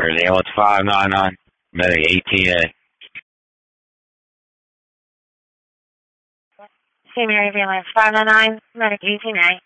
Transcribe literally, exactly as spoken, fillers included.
There's ambulance five nine nine, medic eighteen A. Saint Mary ambulance five nine nine, medic eighteen A.